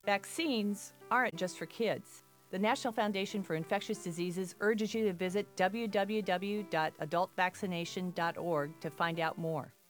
Vaccines aren't just for kids. The National Foundation for Infectious Diseases urges you to visit www.adultvaccination.org to find out more.